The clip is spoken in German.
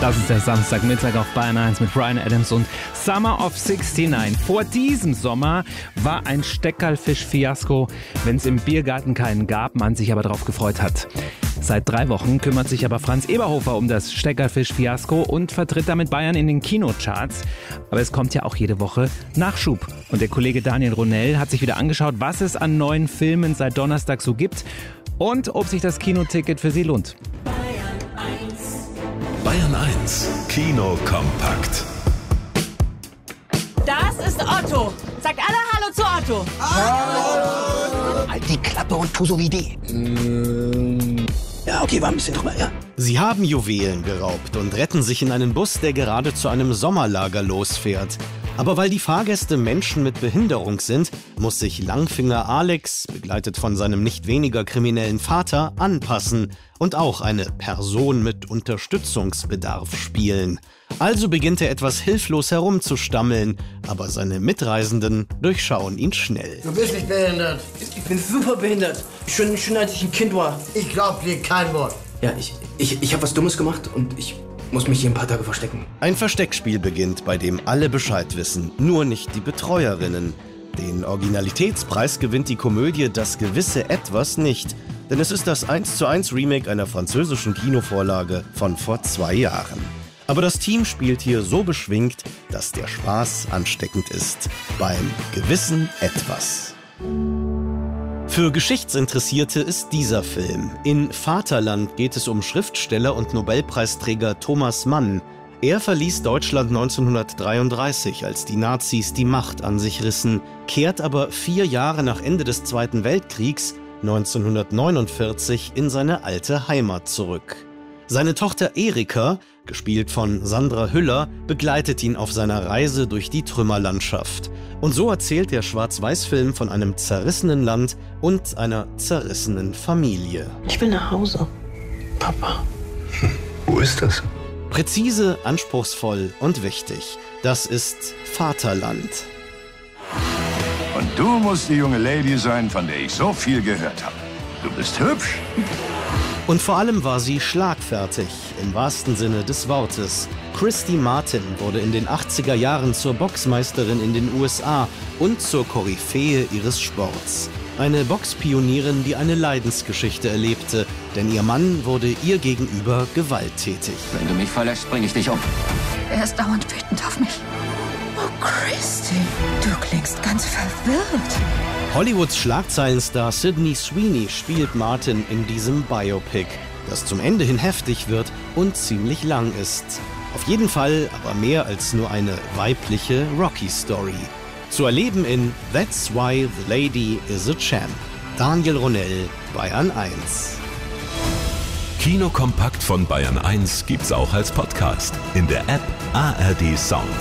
Das ist der Samstagmittag auf Bayern 1 mit Bryan Adams und Summer of 69. Vor diesem Sommer war ein Steckerlfisch-Fiasko, wenn es im Biergarten keinen gab, man sich aber darauf gefreut hat. Seit 3 Wochen kümmert sich aber Franz Eberhofer um das Steckerlfisch-Fiasko und vertritt damit Bayern in den Kinocharts. Aber es kommt ja auch jede Woche Nachschub. Und der Kollege Daniel Ronell hat sich wieder angeschaut, was es an neuen Filmen seit Donnerstag so gibt und ob sich das Kinoticket für sie lohnt. Bayern 1 Kino kompakt. Das ist Otto. Sagt alle Hallo zu Otto. Hallo. Halt die Klappe und tu so wie die. Ja, okay, war ein bisschen drüber, ja. Sie haben Juwelen geraubt und retten sich in einen Bus, der gerade zu einem Sommerlager losfährt. Aber weil die Fahrgäste Menschen mit Behinderung sind, muss sich Langfinger Alex, begleitet von seinem nicht weniger kriminellen Vater, anpassen und auch eine Person mit Unterstützungsbedarf spielen. Also beginnt er etwas hilflos herumzustammeln, aber seine Mitreisenden durchschauen ihn schnell. Du bist nicht behindert. Ich bin super behindert. Schon als ich ein Kind war. Ich glaub dir kein Wort. Ja, ich habe was Dummes gemacht und ich muss mich hier ein paar Tage verstecken. Ein Versteckspiel beginnt, bei dem alle Bescheid wissen, nur nicht die Betreuerinnen. Den Originalitätspreis gewinnt die Komödie Das gewisse Etwas nicht, denn es ist das 1:1 Remake einer französischen Kinovorlage von vor 2 Jahren. Aber das Team spielt hier so beschwingt, dass der Spaß ansteckend ist. Beim gewissen Etwas. Für Geschichtsinteressierte ist dieser Film. In Vaterland geht es um Schriftsteller und Nobelpreisträger Thomas Mann. Er verließ Deutschland 1933, als die Nazis die Macht an sich rissen, kehrt aber 4 Jahre nach Ende des Zweiten Weltkriegs, 1949, in seine alte Heimat zurück. Seine Tochter Erika, gespielt von Sandra Hüller, begleitet ihn auf seiner Reise durch die Trümmerlandschaft. Und so erzählt der Schwarz-Weiß-Film von einem zerrissenen Land und einer zerrissenen Familie. Ich will nach Hause, Papa. Wo ist das? Präzise, anspruchsvoll und wichtig. Das ist Vaterland. Und du musst die junge Lady sein, von der ich so viel gehört habe. Du bist hübsch. Und vor allem war sie schlagfertig, im wahrsten Sinne des Wortes. Christy Martin wurde in den 80er Jahren zur Boxmeisterin in den USA und zur Koryphäe ihres Sports. Eine Boxpionierin, die eine Leidensgeschichte erlebte, denn ihr Mann wurde ihr gegenüber gewalttätig. Wenn du mich verlässt, bringe ich dich um. Er ist dauernd wütend auf mich. Oh, Christy, du klingst ganz verwirrt. Hollywoods Schlagzeilenstar Sydney Sweeney spielt Martin in diesem Biopic, das zum Ende hin heftig wird und ziemlich lang ist. Auf jeden Fall aber mehr als nur eine weibliche Rocky-Story. Zu erleben in That's Why the Lady is a Champ. Daniel Ronell, Bayern 1. Kino kompakt von Bayern 1 gibt's auch als Podcast in der App ARD Sound.